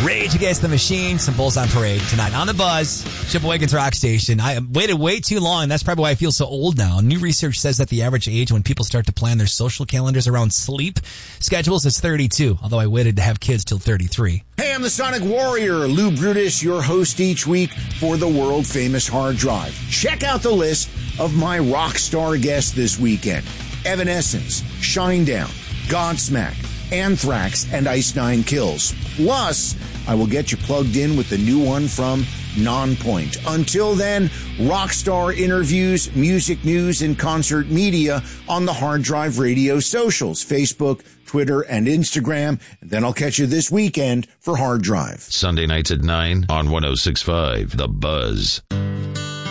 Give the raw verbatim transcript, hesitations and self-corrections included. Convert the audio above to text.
Rage Against the Machine, some Bulls on Parade tonight on The Buzz, Sheboygan's Rock Station. I waited way too long. That's probably why I feel so old now. New research says that the average age when people start to plan their social calendars around sleep schedules is thirty-two, although I waited to have kids till thirty-three. Hey, I'm the Sonic Warrior, Lou Brutus, your host each week for the world-famous Hard Drive. Check out the list of my rock star guests this weekend. Evanescence, Shinedown, Godsmack, Anthrax, and Ice Nine Kills. Plus, I will get you plugged in with the new one from Nonpoint. Until then, rockstar interviews, music news, and concert media on the Hard Drive Radio socials, Facebook, Twitter, and Instagram. And then I'll catch you this weekend for Hard Drive. Sunday nights at nine on one oh six point five The Buzz.